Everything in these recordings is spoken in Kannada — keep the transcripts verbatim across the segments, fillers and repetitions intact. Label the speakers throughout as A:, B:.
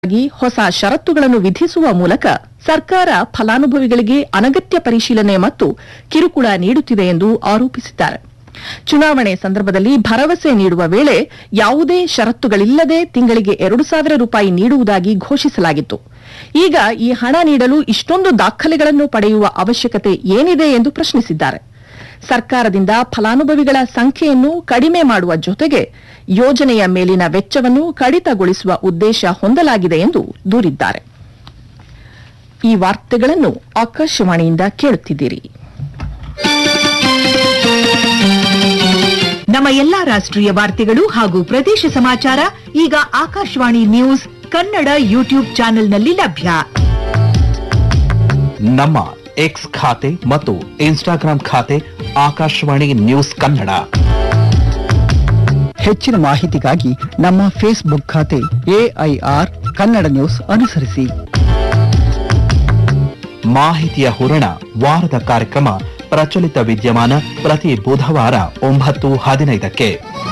A: ಗಾಗಿ ಹೊಸ ಷರತ್ತುಗಳನ್ನು ವಿಧಿಸುವ ಮೂಲಕ ಸರ್ಕಾರ ಫಲಾನುಭವಿಗಳಿಗೆ ಅನಗತ್ಯ ಪರಿಶೀಲನೆ ಮತ್ತು ಕಿರುಕುಳ ನೀಡುತ್ತಿದೆ ಎಂದು ಆರೋಪಿಸಿದ್ದಾರೆ. ಚುನಾವಣೆ ಸಂದರ್ಭದಲ್ಲಿ ಭರವಸೆ ನೀಡುವ ವೇಳೆ ಯಾವುದೇ ಷರತ್ತುಗಳಿಲ್ಲದೆ ತಿಂಗಳಿಗೆ ಎರಡು ಸಾವಿರ ರೂಪಾಯಿ ನೀಡುವುದಾಗಿ ಘೋಷಿಸಲಾಗಿತ್ತು. ಈಗ ಈ ಹಣ ನೀಡಲು ಇಷ್ಟೊಂದು ದಾಖಲೆಗಳನ್ನು ಪಡೆಯುವ ಅವಶ್ಯಕತೆ ಏನಿದೆ ಎಂದು ಪ್ರಶ್ನಿಸಿದ್ದಾರೆ. ಸರ್ಕಾರದಿಂದ ಫಲಾನುಭವಿಗಳ ಸಂಖ್ಯೆಯನ್ನು ಕಡಿಮೆ ಮಾಡುವ ಜೊತೆಗೆ ಯೋಜನೆಯ ಮೇಲಿನ ವೆಚ್ಚವನ್ನು ಕಡಿತಗೊಳಿಸುವ ಉದ್ದೇಶ ಹೊಂದಲಾಗಿದೆ ಎಂದು ದೂರಿದ್ದಾರೆ. ಈ ವಾರ್ತೆಗಳನ್ನು ಆಕಾಶವಾಣಿಯಿಂದ ಕೇಳುತ್ತಿದ್ದೀರಿ.
B: ನಮ್ಮ ಎಲ್ಲಾ ರಾಷ್ಟ್ರೀಯ ವಾರ್ತೆಗಳು ಹಾಗೂ ಪ್ರದೇಶ ಸಮಾಚಾರ ಈಗ ಆಕಾಶವಾಣಿ ನ್ಯೂಸ್ ಕನ್ನಡ ಯೂಟ್ಯೂಬ್ ಚಾನೆಲ್ನಲ್ಲಿ ಲಭ್ಯ.
C: ನಮ್ಮ ಎಕ್ಸ್ ಖಾತೆ ಮತ್ತು ಇನ್ಸ್ಟಾಗ್ರಾಂ ಖಾತೆ ಆಕಾಶವಾಣಿ ನ್ಯೂಸ್ ಕನ್ನಡ.
D: ಹೆಚ್ಚಿನ ಮಾಹಿತಿಗಾಗಿ ನಮ್ಮ ಫೇಸ್ಬುಕ್ ಖಾತೆ ಎಐಆರ್ ಕನ್ನಡ ನ್ಯೂಸ್ ಅನುಸರಿಸಿ.
C: ಮಾಹಿತಿಯ ಹೂರಣ ವಾರದ ಕಾರ್ಯಕ್ರಮ ಪ್ರಚಲಿತ ವಿದ್ಯಮಾನ ಪ್ರತಿ ಬುಧವಾರ ಒಂಬತ್ತು ಹದಿನೈದಕ್ಕೆ.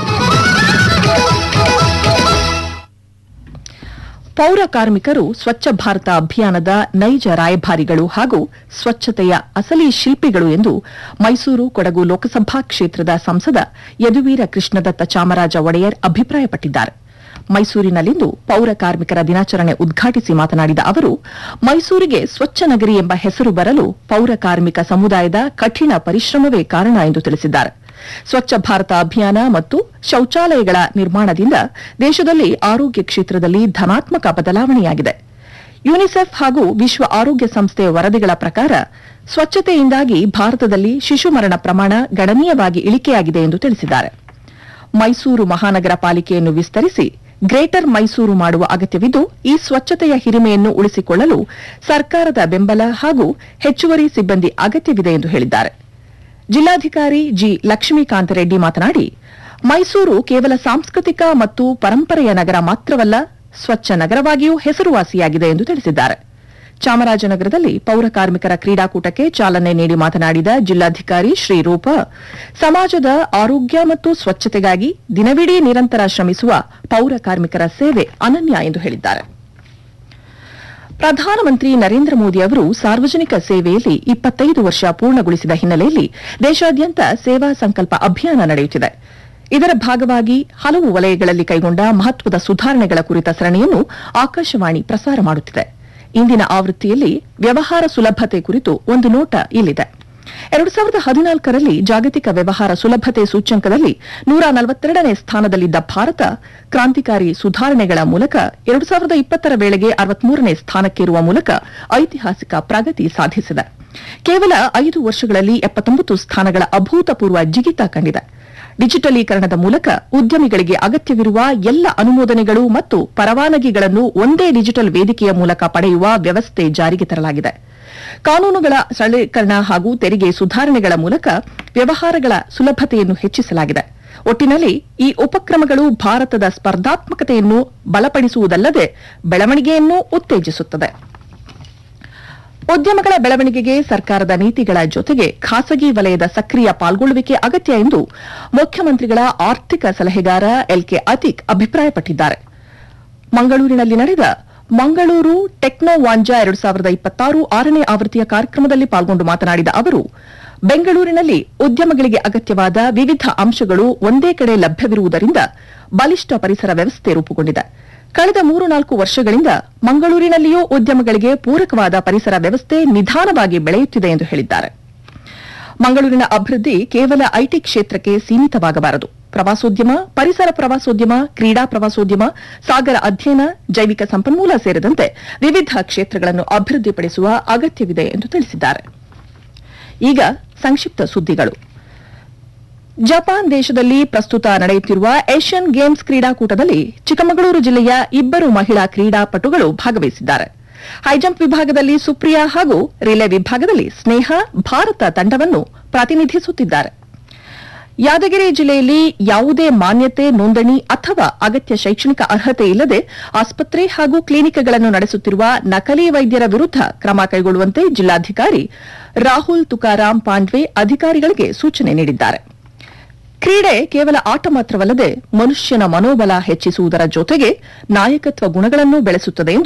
A: ಪೌರ ಕಾರ್ಮಿಕರು ಸ್ವಚ್ಛ ಭಾರತ ಅಭಿಯಾನದ ನೈಜ ರಾಯಭಾರಿಗಳು ಹಾಗೂ ಸ್ವಚ್ಛತೆಯ ಅಸಲಿ ಶಿಲ್ಪಿಗಳು ಎಂದು ಮೈಸೂರು ಕೊಡಗು ಲೋಕಸಭಾ ಕ್ಷೇತ್ರದ ಸಂಸದ ಯದುವೀರ ಕೃಷ್ಣದತ್ತ ಚಾಮರಾಜ ಒಡೆಯರ್ ಅಭಿಪ್ರಾಯಪಟ್ಟಿದ್ದಾರೆ. ಮೈಸೂರಿನಲ್ಲಿಂದು ಪೌರ ಕಾರ್ಮಿಕರ ದಿನಾಚರಣೆ ಉದ್ಘಾಟಿಸಿ ಮಾತನಾಡಿದ ಅವರು, ಮೈಸೂರಿಗೆ ಸ್ವಚ್ಛ ನಗರಿ ಎಂಬ ಹೆಸರು ಬರಲು ಪೌರ ಕಾರ್ಮಿಕ ಸಮುದಾಯದ ಕಠಿಣ ಪರಿಶ್ರಮವೇ ಕಾರಣ ಎಂದು ತಿಳಿಸಿದ್ದಾರೆ. ಸ್ವಚ್ಛ ಭಾರತ ಅಭಿಯಾನ ಮತ್ತು ಶೌಚಾಲಯಗಳ ನಿರ್ಮಾಣದಿಂದ ದೇಶದಲ್ಲಿ ಆರೋಗ್ಯ ಕ್ಷೇತ್ರದಲ್ಲಿ ಧನಾತ್ಮಕ ಬದಲಾವಣೆಯಾಗಿದೆ. ಯುನಿಸೆಫ್ ಹಾಗೂ ವಿಶ್ವ ಆರೋಗ್ಯ ಸಂಸ್ಥೆಯ ವರದಿಗಳ ಪ್ರಕಾರ ಸ್ವಚ್ಛತೆಯಿಂದಾಗಿ ಭಾರತದಲ್ಲಿ ಶಿಶು ಮರಣ ಪ್ರಮಾಣ ಗಣನೀಯವಾಗಿ ಇಳಿಕೆಯಾಗಿದೆ ಎಂದು ತಿಳಿಸಿದ್ದಾರೆ. ಮೈಸೂರು ಮಹಾನಗರ ಪಾಲಿಕೆಯನ್ನು ವಿಸ್ತರಿಸಿ ಗ್ರೇಟರ್ ಮೈಸೂರು ಮಾಡುವ ಅಗತ್ಯವಿದ್ದು, ಈ ಸ್ವಚ್ಛತೆಯ ಹಿರಿಮೆಯನ್ನು ಉಳಿಸಿಕೊಳ್ಳಲು ಸರ್ಕಾರದ ಬೆಂಬಲ ಹಾಗೂ ಹೆಚ್ಚುವರಿ ಸಿಬ್ಬಂದಿ ಅಗತ್ಯವಿದೆ ಎಂದು ಹೇಳಿದ್ದಾರೆ. ಜಿಲ್ಲಾಧಿಕಾರಿ ಜಿ ಲಕ್ಷ್ಮೀಕಾಂತ ರೆಡ್ಡಿ ಮಾತನಾಡಿ, ಮೈಸೂರು ಕೇವಲ ಸಾಂಸ್ಕೃತಿಕ ಮತ್ತು ಪರಂಪರೆಯ ನಗರ ಮಾತ್ರವಲ್ಲ, ಸ್ವಚ್ಛ ನಗರವಾಗಿಯೂ ಹೆಸರುವಾಸಿಯಾಗಿದೆ ಎಂದು ತಿಳಿಸಿದ್ದಾರೆ. ಚಾಮರಾಜನಗರದಲ್ಲಿ ಪೌರ ಕಾರ್ಮಿಕರ ಕ್ರೀಡಾಕೂಟಕ್ಕೆ ಚಾಲನೆ ನೀಡಿ ಮಾತನಾಡಿದ ಜಿಲ್ಲಾಧಿಕಾರಿ ಶ್ರೀರೂಪ, ಸಮಾಜದ ಆರೋಗ್ಯ ಮತ್ತು ಸ್ವಚ್ಛತೆಗಾಗಿ ದಿನವಿಡೀ ನಿರಂತರ ಶ್ರಮಿಸುವ ಪೌರ ಕಾರ್ಮಿಕರ ಸೇವೆ ಅನನ್ಯ ಎಂದು ಹೇಳಿದ್ದಾರೆ. ಪ್ರಧಾನಮಂತ್ರಿ ನರೇಂದ್ರ ಮೋದಿ ಅವರು ಸಾರ್ವಜನಿಕ ಸೇವೆಯಲ್ಲಿ ಇಪ್ಪತ್ತೈದು ವರ್ಷ ಪೂರ್ಣಗೊಳಿಸಿದ ಹಿನ್ನೆಲೆಯಲ್ಲಿ ದೇಶಾದ್ಯಂತ ಸೇವಾ ಸಂಕಲ್ಪ ಅಭಿಯಾನ ನಡೆಯುತ್ತಿದೆ. ಇದರ ಭಾಗವಾಗಿ ಹಲವು ವಲಯಗಳಲ್ಲಿ ಕೈಗೊಂಡ ಮಹತ್ವದ ಸುಧಾರಣೆಗಳ ಕುರಿತ ಸರಣಿಯನ್ನು ಆಕಾಶವಾಣಿ ಪ್ರಸಾರ ಮಾಡುತ್ತಿದೆ. ಇಂದಿನ ಆವೃತ್ತಿಯಲ್ಲಿ ವ್ಯವಹಾರ ಸುಲಭತೆ ಕುರಿತು ಒಂದು ನೋಟ ಇಲ್ಲಿದೆ. ಎರಡು ಸಾವಿರದ ಹದಿನಾಲ್ಕರಲ್ಲಿ ಜಾಗತಿಕ ವ್ಯವಹಾರ ಸುಲಭತೆ ಸೂಚ್ಯಂಕದಲ್ಲಿ ನೂರ ನಲವತ್ತೆರಡನೇ ಸ್ಥಾನದಲ್ಲಿದ್ದ ಭಾರತ ಕ್ರಾಂತಿಕಾರಿ ಸುಧಾರಣೆಗಳ ಮೂಲಕ ಎರಡು ಸಾವಿರದ ಇಪ್ಪತ್ತರ ವೇಳೆಗೆ ಅರವತ್ಮೂರನೇ ಸ್ಥಾನಕ್ಕೇರುವ ಮೂಲಕ ಐತಿಹಾಸಿಕ ಪ್ರಗತಿ ಸಾಧಿಸಿದೆ. ಕೇವಲ ಐದು ವರ್ಷಗಳಲ್ಲಿ ಎಪ್ಪತ್ತೊಂಬತ್ತು ಸ್ಥಾನಗಳ ಅಭೂತಪೂರ್ವ ಜಿಗಿತ ಕಂಡಿದೆ. ಡಿಜಿಟಲೀಕರಣದ ಮೂಲಕ ಉದ್ಯಮಿಗಳಿಗೆ ಅಗತ್ಯವಿರುವ ಎಲ್ಲ ಅನುಮೋದನೆಗಳು ಮತ್ತು ಪರವಾನಗಿಗಳನ್ನು ಒಂದೇ ಡಿಜಿಟಲ್ ವೇದಿಕೆಯ ಮೂಲಕ ಪಡೆಯುವ ವ್ಯವಸ್ಥೆ ಜಾರಿಗೆ ತರಲಾಗಿದೆ. ಕಾನೂನುಗಳ ಸರಳೀಕರಣ ಹಾಗೂ ತೆರಿಗೆ ಸುಧಾರಣೆಗಳ ಮೂಲಕ ವ್ಯವಹಾರಗಳ ಸುಲಭತೆಯನ್ನು ಹೆಚ್ಚಿಸಲಾಗಿದೆ. ಒಟ್ಟಿನಲ್ಲಿ ಈ ಉಪಕ್ರಮಗಳು ಭಾರತದ ಸ್ಪರ್ಧಾತ್ಮಕತೆಯನ್ನು ಬಲಪಡಿಸುವುದಲ್ಲದೆ ಬೆಳವಣಿಗೆಯನ್ನು ಉತ್ತೇಜಿಸುತ್ತದೆ. ಉದ್ಯಮಗಳ ಬೆಳವಣಿಗೆಗೆ ಸರ್ಕಾರದ ನೀತಿಗಳ ಜೊತೆಗೆ ಖಾಸಗಿ ವಲಯದ ಸಕ್ರಿಯ ಪಾಲ್ಗೊಳ್ಳುವಿಕೆ ಅಗತ್ಯ ಎಂದು ಮುಖ್ಯಮಂತ್ರಿಗಳ ಆರ್ಥಿಕ ಸಲಹೆಗಾರ ಎಲ್ಕೆ ಅತೀಕ್ ಅಭಿಪ್ರಾಯಪಟ್ಟಿದ್ದಾರೆ. ಮಂಗಳೂರಿನಲ್ಲಿ ನಡೆದ ಮಂಗಳೂರು ಟೆಕ್ನೋ ವಾಂಜಾ ಎರಡು ಸಾವಿರದ ಇಪ್ಪತ್ತಾರು ಆರನೇ ಆವೃತ್ತಿಯ ಕಾರ್ಯಕ್ರಮದಲ್ಲಿ ಪಾಲ್ಗೊಂಡು ಮಾತನಾಡಿದ ಅವರು, ಬೆಂಗಳೂರಿನಲ್ಲಿ ಉದ್ಯಮಗಳಿಗೆ ಅಗತ್ಯವಾದ ವಿವಿಧ ಅಂಶಗಳು ಒಂದೇ ಕಡೆ ಲಭ್ಯವಿರುವುದರಿಂದ ಬಲಿಷ್ಠ ಪರಿಸರ ವ್ಯವಸ್ಥೆ ರೂಪುಗೊಂಡಿದೆ. ಕಳೆದ ಮೂರು ನಾಲ್ಕು ವರ್ಷಗಳಿಂದ ಮಂಗಳೂರಿನಲ್ಲಿಯೂ ಉದ್ಯಮಗಳಿಗೆ ಪೂರಕವಾದ ಪರಿಸರ ವ್ಯವಸ್ಥೆ ನಿಧಾನವಾಗಿ ಬೆಳೆಯುತ್ತಿದೆ ಎಂದು ಹೇಳಿದ್ದಾರೆ. ಮಂಗಳೂರಿನ ಅಭಿವೃದ್ಧಿ ಕೇವಲ ಐಟಿ ಕ್ಷೇತ್ರಕ್ಕೆ ಸೀಮಿತವಾಗಬಾರದು. ಪ್ರವಾಸೋದ್ಯಮ, ಪರಿಸರ ಪ್ರವಾಸೋದ್ಯಮ, ಕ್ರೀಡಾ ಪ್ರವಾಸೋದ್ಯಮ, ಸಾಗರ ಅಧ್ಯಯನ, ಜೈವಿಕ ಸಂಪನ್ಮೂಲ ಸೇರಿದಂತೆ ವಿವಿಧ ಕ್ಷೇತ್ರಗಳನ್ನು ಅಭಿವೃದ್ಧಿಪಡಿಸುವ ಅಗತ್ಯವಿದೆ ಎಂದು ತಿಳಿಸಿದ್ದಾರೆ. ಈಗ ಸಂಕ್ಷಿಪ್ತ ಸುದ್ದಿಗಳು. ಜಪಾನ್ ದೇಶದಲ್ಲಿ ಪ್ರಸ್ತುತ ನಡೆಯುತ್ತಿರುವ ಏಷ್ಯನ್ ಗೇಮ್ಸ್ ಕ್ರೀಡಾಕೂಟದಲ್ಲಿ ಚಿಕ್ಕಮಗಳೂರು ಜಿಲ್ಲೆಯ ಇಬ್ಬರು ಮಹಿಳಾ ಕ್ರೀಡಾಪಟುಗಳು ಭಾಗವಹಿಸಿದ್ದಾರೆ. ಹೈಜಂಪ್ ವಿಭಾಗದಲ್ಲಿ ಸುಪ್ರಿಯಾ ಹಾಗೂ ರಿಲೇ ವಿಭಾಗದಲ್ಲಿ ಸ್ನೇಹ ಭಾರತ ತಂಡವನ್ನು ಪ್ರತಿನಿಧಿಸುತ್ತಿದ್ದಾರೆ. ಯಾದಗಿರಿ ಜಿಲ್ಲೆಯಲ್ಲಿ ಯಾವುದೇ ಮಾನ್ಯತೆ, ನೋಂದಣಿ ಅಥವಾ ಅಗತ್ಯ ಶೈಕ್ಷಣಿಕ ಅರ್ಹತೆ ಇಲ್ಲದೆ ಆಸ್ಪತ್ರೆ ಹಾಗೂ ಕ್ಲಿನಿಕ್ಗಳನ್ನು ನಡೆಸುತ್ತಿರುವ ನಕಲಿ ವೈದ್ಯರ ವಿರುದ್ಧ ಕ್ರಮ ಕೈಗೊಳ್ಳುವಂತೆ ಜಿಲ್ಲಾಧಿಕಾರಿ ರಾಹುಲ್ ತುಕಾರಾಂ ಪಾಂಡ್ವೆ ಅಧಿಕಾರಿಗಳಿಗೆ ಸೂಚನೆ ನೀಡಿದ್ದಾರೆ. ಕ್ರೀಡೆ ಕೇವಲ ಆಟ ಮಾತ್ರವಲ್ಲದೆ ಮನುಷ್ಯನ ಮನೋಬಲ ಹೆಚ್ಚಿಸುವುದರ ಜೊತೆಗೆ ನಾಯಕತ್ವ ಗುಣಗಳನ್ನು ಬೆಳೆಸುತ್ತದೆ ಎಂದು